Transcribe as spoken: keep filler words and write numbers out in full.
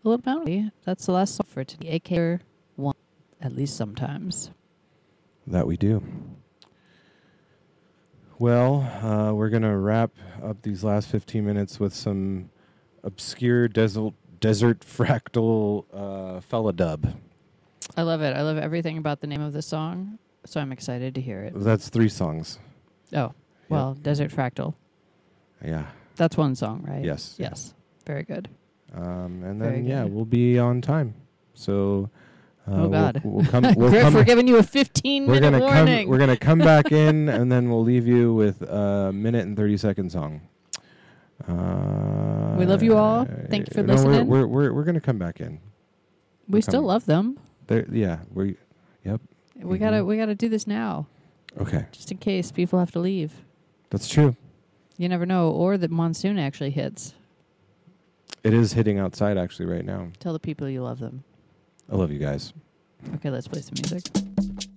a little bounty. That's the last song for today. A K one, at least sometimes. That we do. Well, uh, we're going to wrap up these last fifteen minutes with some obscure desert, desert fractal uh, fella dub. I love it. I love everything about the name of the song, so I'm excited to hear it. That's three songs. Oh, well, Yep. Desert Fractal. Yeah. That's one song, right? Yes. Yes. Very good. Um, and Very then, yeah, good. we'll be on time. So... Uh, Oh God! We'll, we'll come. We'll Griff, come, we're giving you a fifteen we're minute gonna warning. come. We're gonna come back in, and then we'll leave you with a minute and thirty second song. Uh, We love you all. Thank you for no, listening. We're we're we're, we're gonna come back in. we we're still coming. love them. There, yeah. We. Yep. We Mhm. gotta we gotta do this now, Okay. just in case people have to leave. That's true. You never know, or the monsoon actually hits. It is hitting outside actually right now. Tell the people you love them. I love you guys. Okay, let's play some music.